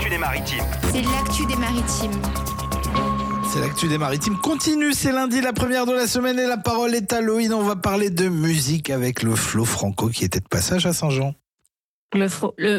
l'actu des maritimes. C'est l'actu des maritimes. C'est l'actu des maritimes. Continue, c'est lundi, la première de la semaine et la parole est à Loïne. On va parler de musique avec le Flo Franco qui était de passage à Saint-Jean. Le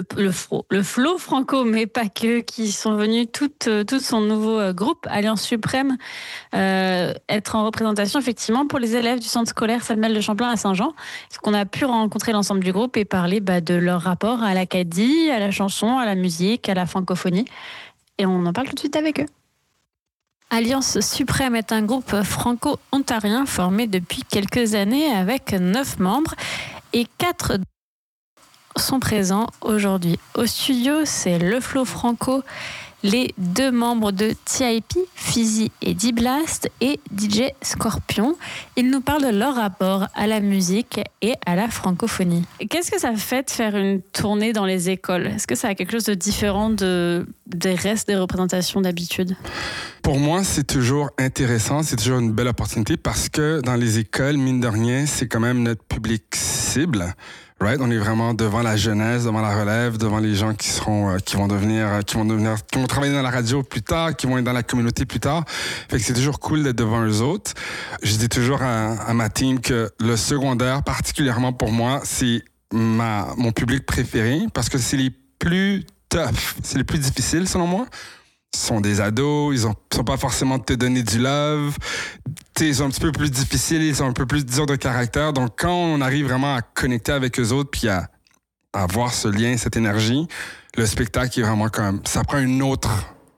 Flo Franco, mais pas que, qui sont venus tout son nouveau groupe Alliance Suprême être en représentation effectivement pour les élèves du centre scolaire Samuel de Champlain à Saint-Jean. Est-ce qu'on a pu rencontrer l'ensemble du groupe et parler de leur rapport à l'Acadie, à la chanson, à la musique, à la francophonie. Et on en parle tout de suite avec eux. Alliance Suprême est un groupe franco-ontarien formé depuis quelques années avec 9 membres et 4 sont présents aujourd'hui. Au studio, c'est le Flo Franco, les 2 membres de TIP, Fizzy et D-Blast et DJ Scorpion. Ils nous parlent de leur rapport à la musique et à la francophonie. Qu'est-ce que ça fait de faire une tournée dans les écoles? Est-ce que ça a quelque chose de différent des restes des représentations d'habitude? Pour moi, c'est toujours intéressant, c'est toujours une belle opportunité parce que dans les écoles, mine de rien, c'est quand même notre public cible. Right? On est vraiment devant la jeunesse, devant la relève, devant les gens qui vont travailler dans la radio plus tard, qui vont être dans la communauté plus tard. Fait que c'est toujours cool d'être devant eux autres. Je dis toujours à ma team que le secondaire, particulièrement pour moi, c'est mon public préféré parce que c'est les plus tough, c'est les plus difficiles selon moi. Ils sont des ados, ils sont pas forcément de te donner du love. Ils sont un petit peu plus difficiles, ils sont un peu plus durs de caractère. Donc, quand on arrive vraiment à connecter avec eux autres puis à avoir ce lien, cette énergie, le spectacle est vraiment comme... Ça prend un autre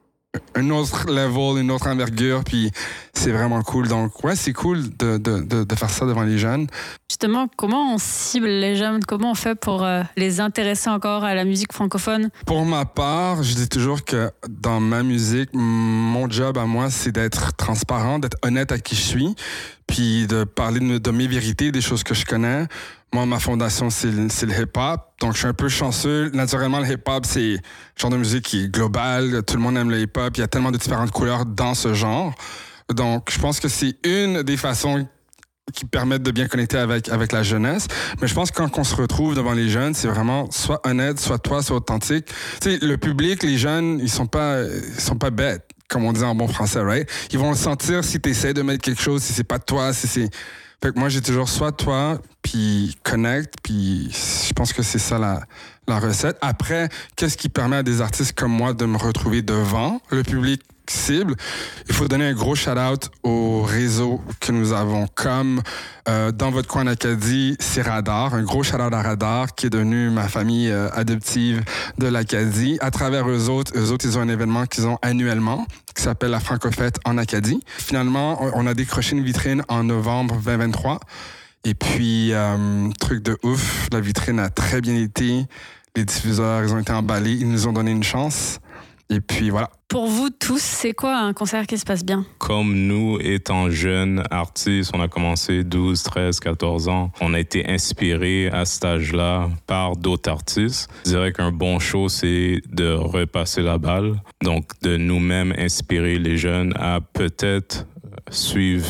level, une autre envergure, puis c'est vraiment cool. Donc, ouais, c'est cool de faire ça devant les jeunes. Justement, comment on cible les jeunes? Comment on fait pour les intéresser encore à la musique francophone? Pour ma part, je dis toujours que dans ma musique, mon job à moi, c'est d'être transparent, d'être honnête à qui je suis, puis de parler de mes vérités, des choses que je connais. Moi, ma fondation, c'est le hip-hop. Donc, je suis un peu chanceux. Naturellement, le hip-hop, c'est un genre de musique qui est global. Tout le monde aime le hip-hop. Il y a tellement de différentes couleurs dans ce genre. Donc, je pense que c'est une des façons qui permettent de bien connecter avec la jeunesse. Mais je pense que quand on se retrouve devant les jeunes, c'est vraiment soit honnête, soit toi, soit authentique. Tu sais, le public, les jeunes, ils sont pas bêtes, comme on dit en bon français, right? Ils vont le sentir si tu essaies de mettre quelque chose, si c'est pas toi, si c'est... Fait que moi, j'ai toujours soit toi, puis connect, puis je pense que c'est ça la recette. Après, qu'est-ce qui permet à des artistes comme moi de me retrouver devant le public cible? Il faut donner un gros shout-out au réseau que nous avons comme dans votre coin d'Acadie, c'est Radar. Un gros shout-out à Radar qui est devenu ma famille adoptive de l'Acadie. À travers eux autres, ils ont un événement qu'ils ont annuellement qui s'appelle la Francofête en Acadie. Finalement, on a décroché une vitrine en novembre 2023. Et puis, truc de ouf, la vitrine a très bien été. Les diffuseurs, ils ont été emballés. Ils nous ont donné une chance. Et puis, voilà. Pour vous tous, c'est quoi un concert qui se passe bien? Comme nous, étant jeunes artistes, on a commencé 12, 13, 14 ans. On a été inspirés à cet âge-là par d'autres artistes. Je dirais qu'un bon show, c'est de repasser la balle. Donc, de nous-mêmes inspirer les jeunes à peut-être suivre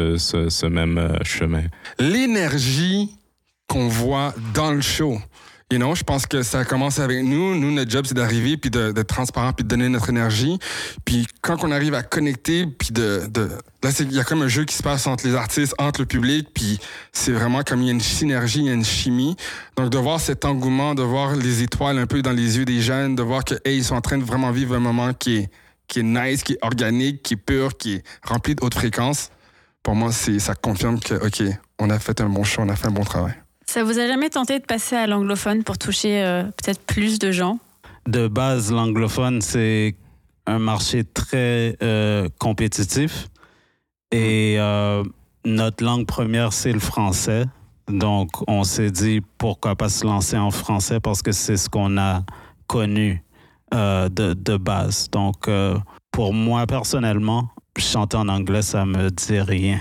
ce même chemin. L'énergie qu'on voit dans le show. Je pense que ça commence avec nous. Nous, notre job, c'est d'arriver puis d'être transparent puis de donner notre énergie. Puis quand on arrive à connecter puis là, il y a comme un jeu qui se passe entre les artistes, entre le public. Puis c'est vraiment comme il y a une synergie, il y a une chimie. Donc de voir cet engouement, de voir les étoiles un peu dans les yeux des jeunes, de voir que ils sont en train de vraiment vivre un moment qui est nice, qui est organique, qui est pur, qui est rempli de hautes fréquences. Pour moi, ça confirme que OK, on a fait un bon show, on a fait un bon travail. Ça vous a jamais tenté de passer à l'anglophone pour toucher peut-être plus de gens? De base, l'anglophone, c'est un marché très compétitif. Et notre langue première, c'est le français. Donc, on s'est dit, pourquoi pas se lancer en français parce que c'est ce qu'on a connu de base. Donc, pour moi, personnellement, chanter en anglais, ça me dit rien.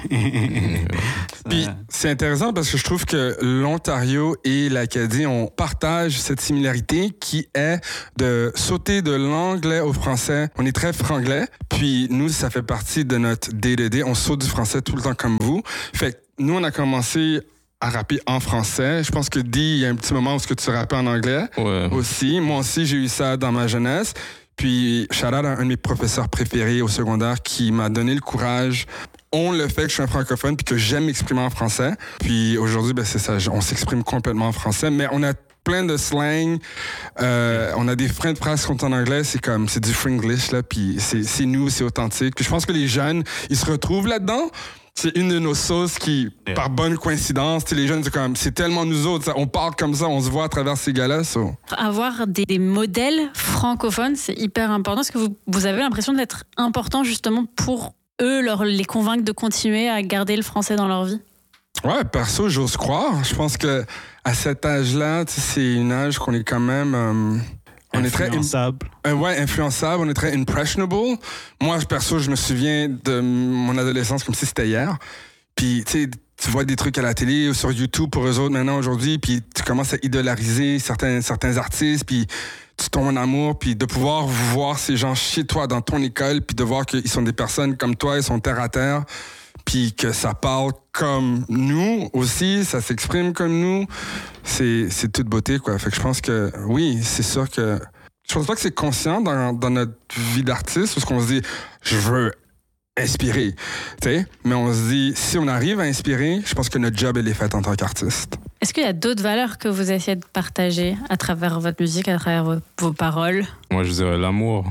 Puis c'est intéressant parce que je trouve que l'Ontario et l'Acadie, on partage cette similarité qui est de sauter de l'anglais au français. On est très franglais. Puis nous, ça fait partie de notre day-to-day. On saute du français tout le temps comme vous. Fait que nous, on a commencé à rapper en français. Je pense que Dee, il y a un petit moment où tu rappais en anglais aussi. Moi aussi, j'ai eu ça dans ma jeunesse. Puis, shout out à un de mes professeurs préférés au secondaire qui m'a donné le courage. On le fait que je suis un francophone puis que j'aime m'exprimer en français. Puis aujourd'hui, c'est ça, on s'exprime complètement en français, mais on a plein de slang. On a des fins de phrases qui sont en anglais, c'est du fringlish, là, puis c'est nous, c'est authentique. Puis je pense que les jeunes, ils se retrouvent là-dedans. C'est une de nos sauces qui, par bonne coïncidence, les jeunes, c'est tellement nous autres, on parle comme ça, on se voit à travers ces gars-là. So. Avoir des modèles francophones, c'est hyper important. Est-ce que vous avez l'impression d'être important justement pour eux, les convaincre de continuer à garder le français dans leur vie? Ouais, perso, j'ose croire. Je pense que à cet âge-là, c'est un âge qu'on est quand même... influençable. Influençable. On est très impressionable. Moi, perso, je me souviens de mon adolescence comme si c'était hier. Puis, tu vois des trucs à la télé ou sur YouTube pour eux autres maintenant, aujourd'hui, puis tu commences à idolariser certains artistes, puis tu tombes en amour, puis de pouvoir voir ces gens chez toi dans ton école, puis de voir qu'ils sont des personnes comme toi, ils sont terre à terre, puis que ça parle comme nous aussi, ça s'exprime comme nous, c'est toute beauté, quoi. Fait que je pense que, oui, c'est sûr que... Je pense pas que c'est conscient dans notre vie d'artiste, parce qu'on se dit, je veux inspirer, tu sais, mais on se dit, si on arrive à inspirer, je pense que notre job, elle est fait en tant qu'artiste. Est-ce qu'il y a d'autres valeurs que vous essayez de partager à travers votre musique, à travers vos paroles? Moi, je dirais l'amour.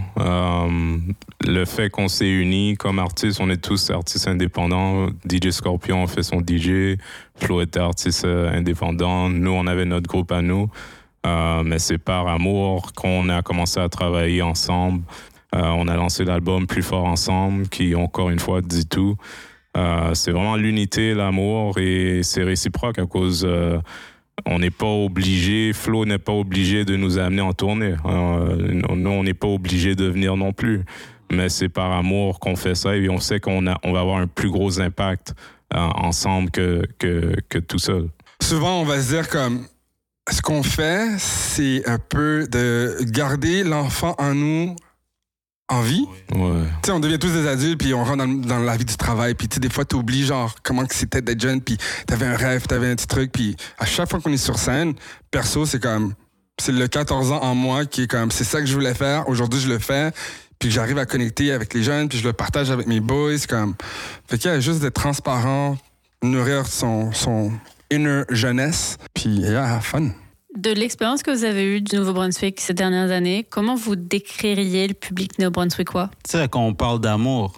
Le fait qu'on s'est unis comme artistes, on est tous artistes indépendants. DJ Scorpion fait son DJ, Flo était artiste indépendant. Nous, on avait notre groupe à nous. Mais c'est par amour qu'on a commencé à travailler ensemble. On a lancé l'album Plus fort ensemble, qui, encore une fois, dit tout. C'est vraiment l'unité, l'amour, et c'est réciproque à cause... on n'est pas obligé, Flo n'est pas obligé de nous amener en tournée. Nous, on n'est pas obligé de venir non plus. Mais c'est par amour qu'on fait ça, et on sait qu'on va avoir un plus gros impact ensemble que tout seul. Souvent, on va se dire comme... Ce qu'on fait, c'est un peu de garder l'enfant en nous en vie. Ouais. Tu sais, on devient tous des adultes, puis on rentre dans la vie du travail, puis tu sais, des fois, t'oublies, genre, comment que c'était d'être jeune, puis t'avais un rêve, t'avais un petit truc, puis à chaque fois qu'on est sur scène, perso, c'est le 14 ans en moi qui est comme, c'est ça que je voulais faire, aujourd'hui, je le fais, puis j'arrive à connecter avec les jeunes, puis je le partage avec mes boys, comme... Fait qu'il y a juste d'être transparent, nourrir son inner jeunesse, puis yeah, fun. De l'expérience que vous avez eue du Nouveau-Brunswick ces dernières années, comment vous décririez le public néo-brunswickois? Tu sais, quand on parle d'amour,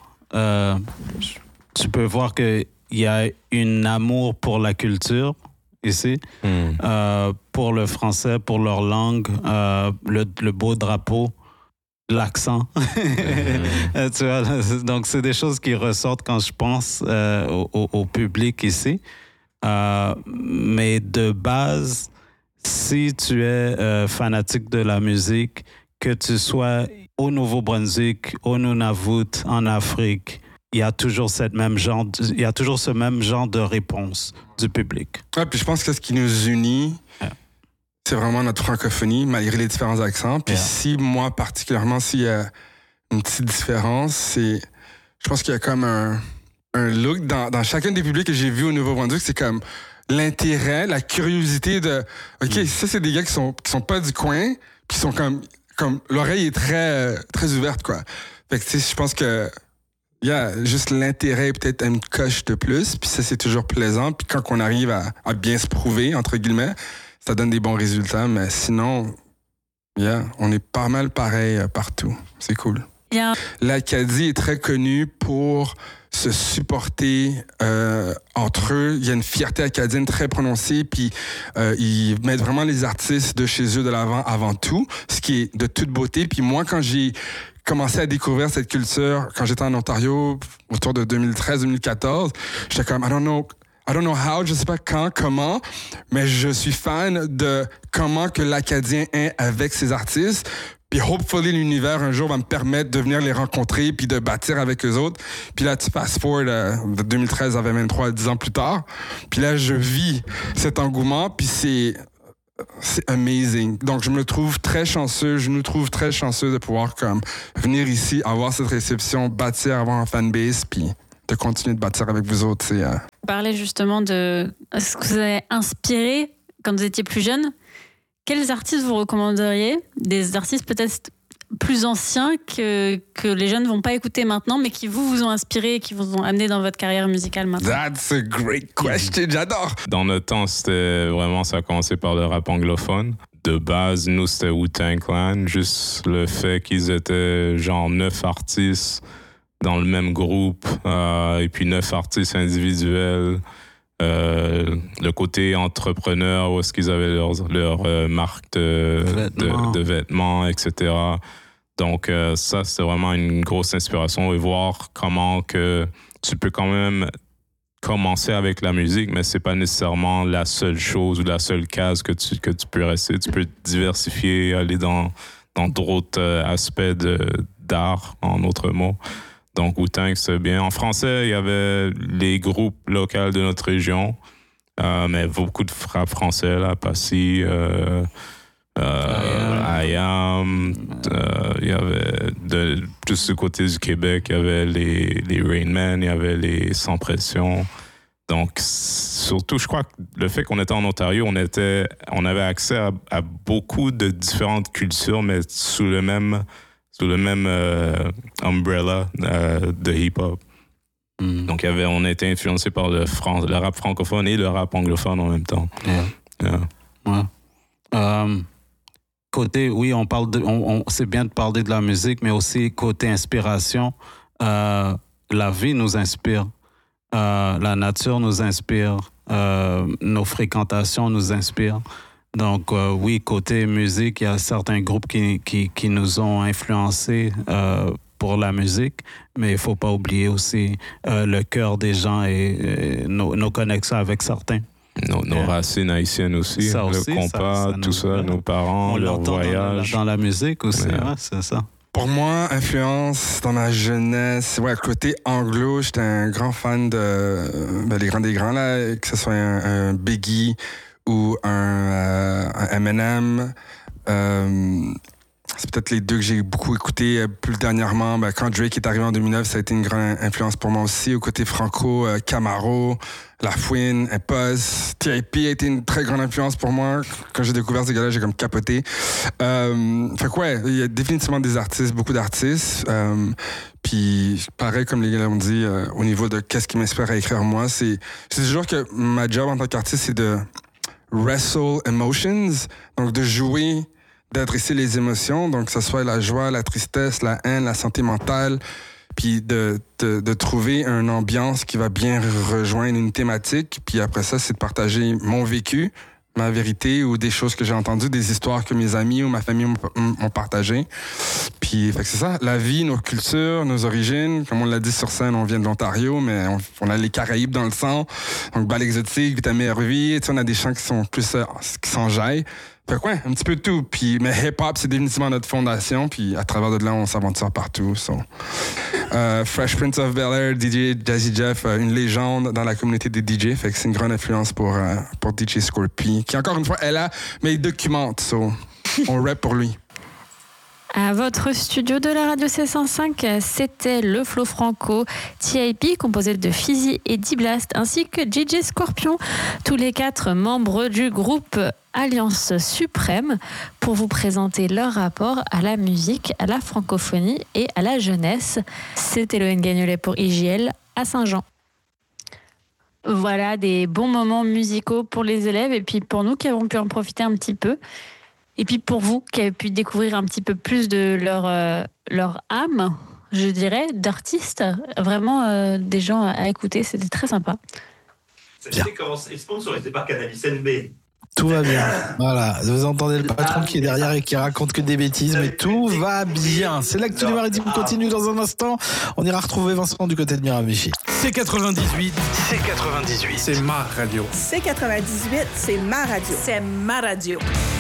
tu peux voir qu'il y a un amour pour la culture ici, pour le français, pour leur langue, le beau drapeau, l'accent. Tu vois, donc, c'est des choses qui ressortent quand je pense au public ici. Mais de base, si tu es fanatique de la musique, que tu sois au Nouveau-Brunswick, au Nunavut, en Afrique, il y a toujours ce même genre de réponse du public. Ouais, puis je pense que ce qui nous unit, c'est vraiment notre francophonie, malgré les différents accents. Puis si moi, particulièrement, s'il y a une petite différence, je pense qu'il y a comme un look dans chacun des publics que j'ai vus au Nouveau-Brunswick, c'est comme l'intérêt, la curiosité de OK, ça c'est des gars qui sont pas du coin, puis qui sont comme l'oreille est très très ouverte, quoi. Fait que tu sais, je pense que juste l'intérêt peut-être une coche de plus, puis ça c'est toujours plaisant, puis quand on arrive à bien se prouver entre guillemets, ça donne des bons résultats, mais sinon on est pas mal pareil partout. C'est cool. Bien. L'Acadie est très connue pour se supporter entre eux. Il y a une fierté acadienne très prononcée, puis ils mettent vraiment les artistes de chez eux de l'avant avant tout, ce qui est de toute beauté. Puis moi, quand j'ai commencé à découvrir cette culture, quand j'étais en Ontario, autour de 2013-2014, j'étais comme, I don't know how, je sais pas quand, comment, mais je suis fan de comment que l'Acadien est avec ses artistes. Puis hopefully l'univers un jour va me permettre de venir les rencontrer puis de bâtir avec eux autres. Puis là, tu fast forward de 2013 à 2023, 10 ans plus tard. Puis là, je vis cet engouement, puis c'est amazing. Donc, je nous trouve très chanceux de pouvoir venir ici, avoir cette réception, bâtir, avoir un fanbase, puis de continuer de bâtir avec vous autres. Vous parlez justement de ce que vous avez inspiré quand vous étiez plus jeune. Quels artistes vous recommanderiez? Des artistes peut-être plus anciens que les jeunes ne vont pas écouter maintenant, mais qui vous ont inspiré et qui vous ont amené dans votre carrière musicale maintenant? That's a great question, j'adore. Dans notre temps, c'était vraiment, ça a commencé par le rap anglophone. De base, nous, c'était Wu-Tang Clan. Juste le fait qu'ils étaient genre 9 artistes dans le même groupe, et puis 9 artistes individuels. Le côté entrepreneur, où est-ce qu'ils avaient leur marque de vêtements, etc. Donc, ça, c'était vraiment une grosse inspiration et voir comment que tu peux quand même commencer avec la musique, mais c'est pas nécessairement la seule chose ou la seule case que tu peux rester. Tu peux diversifier, aller dans d'autres aspects d'art, en autres mots. Donc, Wu-Tang, c'est bien. En français, il y avait les groupes locaux de notre région, mais beaucoup de rap français, là, Passy, IAM, il y avait plus du côté du Québec, il y avait les Rain Man, il y avait les Sans Pression. Donc, surtout, je crois que le fait qu'on était en Ontario, on avait accès à beaucoup de différentes cultures, mais sous le même umbrella de hip-hop. Donc, on a été influencé par le rap francophone et le rap anglophone en même temps. Côté, oui, c'est bien de parler de la musique, mais aussi côté inspiration, la vie nous inspire, la nature nous inspire, nos fréquentations nous inspirent. Donc, oui, côté musique, il y a certains groupes qui nous ont influencés pour la musique, mais il ne faut pas oublier aussi le cœur des gens et nos connexions avec certains. Nos racines haïtiennes aussi, le compas, tout ça, nos parents, leur voyage. Dans la musique aussi, c'est ça. Pour moi, influence dans ma jeunesse, côté anglo, j'étais un grand fan des grands là, que ce soit un Biggie ou un Eminem. C'est peut-être les deux que j'ai beaucoup écoutés plus dernièrement. Quand Drake est arrivé en 2009, ça a été une grande influence pour moi aussi. Au côté franco, Camaro, La Fouine, Impulse, T.I.P. a été une très grande influence pour moi. Quand j'ai découvert ces gars-là, j'ai comme capoté. Il y a définitivement des artistes, beaucoup d'artistes. Puis pareil, comme les gars l'ont dit, au niveau de qu'est-ce qui m'inspire à écrire moi, c'est toujours que ma job en tant qu'artiste, c'est de wrestle emotions, donc de jouer, d'adresser les émotions, donc que ce soit la joie, la tristesse, la haine, la santé mentale, puis de trouver une ambiance qui va bien rejoindre une thématique, puis après ça, c'est de partager mon vécu, ma vérité ou des choses que j'ai entendues, des histoires que mes amis ou ma famille m'ont partagées. Puis fait que c'est ça, la vie, nos cultures, nos origines, comme on l'a dit sur scène, on vient de l'Ontario, mais on a les Caraïbes dans le sang, donc bal exotique, vitamine RV, on a des chants qui sont plus qui s'enjaillent. Fait que un petit peu de tout. Puis, mais hip-hop, c'est définitivement notre fondation. Puis à travers de là, on s'aventure partout. Fresh Prince of Bel-Air, DJ Jazzy Jeff, une légende dans la communauté des DJ. Fait que c'est une grande influence pour DJ Scorpy, qui encore une fois est là, mais il documente. On rap pour lui. À votre studio de la radio C105, c'était le Flo Franco T.I.P. composé de Fizzy et D-Blast ainsi que DJ Scorpion, tous les 4 membres du groupe Alliance Suprême, pour vous présenter leur rapport à la musique, à la francophonie et à la jeunesse. C'était Loïne Gagnolet pour IJL à Saint-Jean. Voilà des bons moments musicaux pour les élèves et puis pour nous qui avons pu en profiter un petit peu. Et puis pour vous, qui avez pu découvrir un petit peu plus de leur âme, je dirais, d'artistes, vraiment des gens à écouter, c'était très sympa. C'était sponsorisé par Cannabis NB. Tout va bien. Voilà, vous entendez le patron qui est derrière et qui raconte que des bêtises, mais tout va bien. C'est l'actu du maritime qui continue dans un instant. On ira retrouver Vincent du côté de Miramichi. C98. C'est ma radio. C98, c'est ma radio. C'est ma radio.